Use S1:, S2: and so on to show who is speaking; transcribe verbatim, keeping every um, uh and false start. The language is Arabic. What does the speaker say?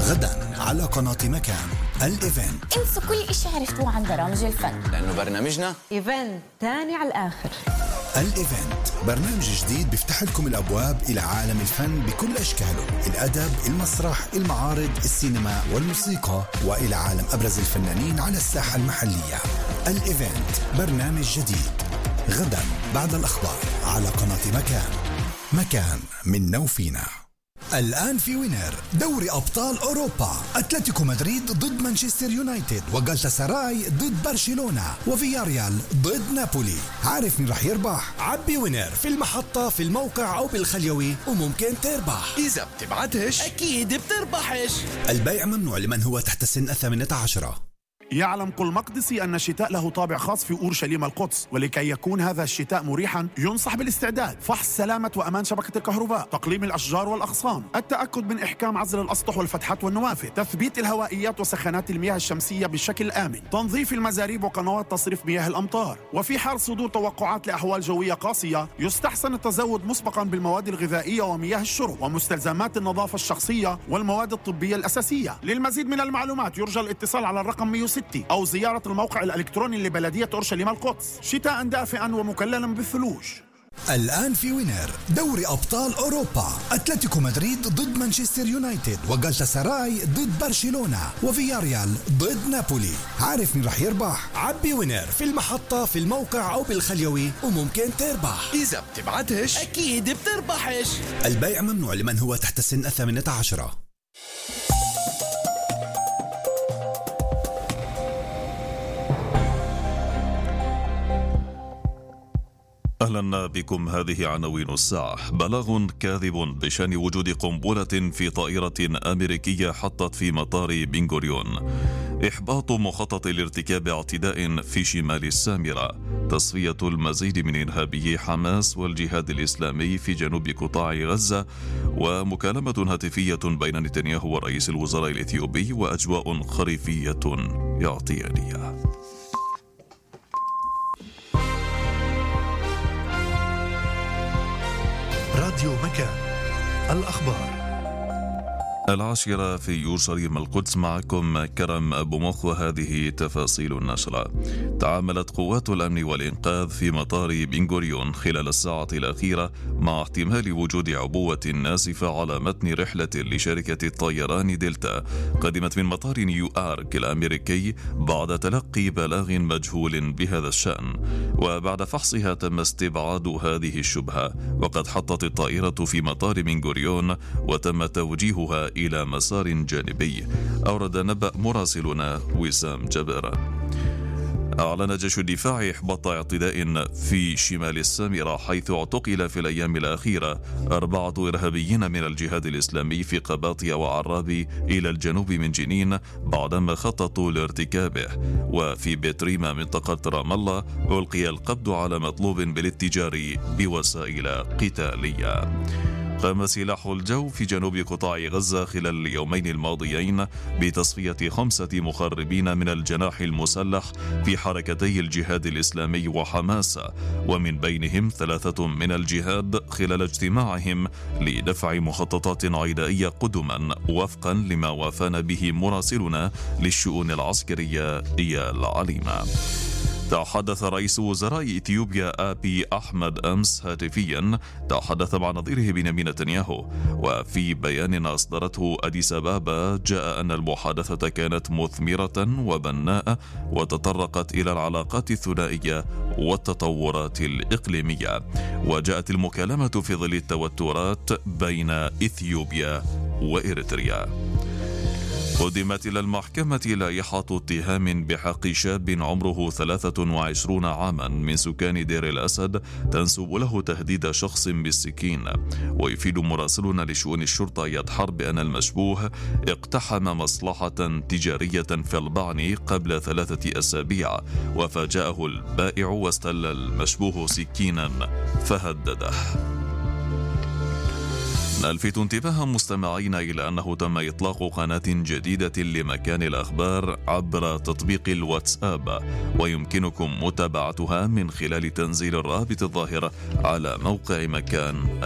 S1: غدا على قناة مكان. الإيفنت،
S2: انسوا كل إشي عرفتوه عن برامج الفن،
S3: لأنه برنامجنا
S4: إيفنت تاني على الآخر.
S1: الإيفنت برنامج جديد بيفتح لكم الأبواب إلى عالم الفن بكل أشكاله، الأدب، المسرح، المعارض، السينما والموسيقى، وإلى عالم أبرز الفنانين على الساحة المحلية. الإيفنت برنامج جديد غدا بعد الأخبار على قناة مكان. مكان منا وفينا. الآن في وينر دوري أبطال أوروبا، أتلتيكو مدريد ضد مانشستر يونايتد، وغالتا سراي ضد برشلونة، وفياريال ضد نابولي. عارف مين رح يربح؟ عبي وينر في المحطة، في الموقع أو بالخليوي، وممكن تربح.
S5: إذا بتبعتش أكيد بتربحش.
S1: البيع ممنوع لمن هو تحت سن الثامنة عشرة.
S6: يعلم كل مقدسي أن الشتاء له طابع خاص في أورشليم القدس، ولكي يكون هذا الشتاء مريحا ينصح بالاستعداد: فحص سلامة وأمان شبكة الكهرباء، تقليم الأشجار والأغصان، التأكد من إحكام عزل الأسطح والفتحات والنوافذ، تثبيت الهوائيات وسخانات المياه الشمسية بشكل آمن، تنظيف المزاريب وقنوات تصريف مياه الأمطار. وفي حال صدور توقعات لأحوال جوية قاسية يستحسن التزود مسبقا بالمواد الغذائية ومياه الشرب ومستلزمات النظافة الشخصية والمواد الطبية الأساسية. للمزيد من المعلومات يرجى الاتصال على الرقم مئة وستة أو زيارة الموقع الإلكتروني لبلدية أورشليم القدس. شتاء دافئا ومكللا بالثلوج.
S1: الآن في وينر دوري أبطال أوروبا، أتلتيكو مدريد ضد مانشستر يونايتد، وغالتا سراي ضد برشلونة، وفياريال ضد نابولي. عارف مين رح يربح؟ عبي وينر في المحطة، في الموقع أو بالخليوي، وممكن تربح.
S5: إذا بتبعتش أكيد بتربحش.
S1: البيع ممنوع لمن هو تحت سن الثامنة عشرة.
S7: أهلا بكم. هذه عناوين الساعة. بلاغ كاذب بشأن وجود قنبلة في طائرة أمريكية حطت في مطار بن غوريون. إحباط مخطط لارتكاب اعتداء في شمال السامرة. تصفية المزيد من إرهابي حماس والجهاد الإسلامي في جنوب قطاع غزة. ومكالمة هاتفية بين نتنياهو ورئيس الوزراء الإثيوبي. وأجواء خريفية اعتيادية.
S1: راديو مكان. الأخبار
S7: العاشرة في يورشليم القدس. معكم كرم أبو مخ، وهذه تفاصيل النشرة. تعاملت قوات الأمن والإنقاذ في مطار بن غوريون خلال الساعة الأخيرة مع احتمال وجود عبوة ناسفة على متن رحلة لشركة الطيران دلتا قدمت من مطار نيويورك الأمريكي بعد تلقي بلاغ مجهول بهذا الشأن. وبعد فحصها تم استبعاد هذه الشبهة، وقد حطت الطائرة في مطار بن غوريون وتم توجيهها إلى مسار جانبي. أورد نبأ مراسلنا وسام جبر. أعلن جيش الدفاع إحباط اعتداء في شمال السامرة، حيث اعتقل في الأيام الأخيرة أربعة إرهابيين من الجهاد الإسلامي في قباطيا وعرابي إلى الجنوب من جنين بعدما خططوا لارتكابه. وفي بتريما منطقة رام الله ألقي القبض على مطلوب بالاتجار بوسائل قتالية. قام سلاح الجو في جنوب قطاع غزة خلال اليومين الماضيين بتصفية خمسة مخربين من الجناح المسلح في حركتي الجهاد الإسلامي وحماس، ومن بينهم ثلاثة من الجهاد خلال اجتماعهم لدفع مخططات عدائية قدما، وفقا لما وافانا به مراسلنا للشؤون العسكرية إيال عليمة. تحدث رئيس وزراء إثيوبيا آبي أحمد أمس هاتفيا، تحدث مع نظيره بنيامين نتنياهو. وفي بيان أصدرته أديس أبابا جاء أن المحادثة كانت مثمرة وبناءة وتطرقت إلى العلاقات الثنائية والتطورات الإقليمية. وجاءت المكالمة في ظل التوترات بين إثيوبيا وإريتريا. قدمت إلى المحكمة لائحة اتهام بحق شاب عمره ثلاثة وعشرين عاما من سكان دير الأسد تنسب له تهديد شخص بالسكين. ويفيد مراسلنا لشؤون الشرطة اياد حرب أن المشبوه اقتحم مصلحة تجارية في البعني قبل ثلاثة أسابيع، وفاجأه البائع واستل المشبوه سكينا فهدده. نلفت انتباه مستمعينا إلى أنه تم إطلاق قناة جديدة لمكان الأخبار عبر تطبيق الواتساب، ويمكنكم متابعتها من خلال تنزيل الرابط الظاهر على موقع مكان